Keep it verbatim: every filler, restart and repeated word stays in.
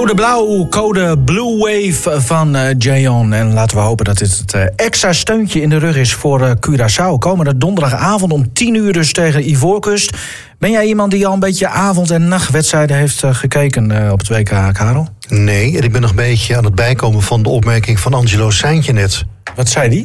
Code Blauw, Code Blue Wave van uh, Jayon. En laten we hopen dat dit het uh, extra steuntje in de rug is voor uh, Curaçao. Komende donderdagavond om tien uur dus tegen Ivoorkust. Ben jij iemand die al een beetje avond- en nachtwedstrijden heeft uh, gekeken uh, op het W K, Karel? Nee, en ik ben nog een beetje aan het bijkomen van de opmerking van Angelo Seintje net. Wat zei die?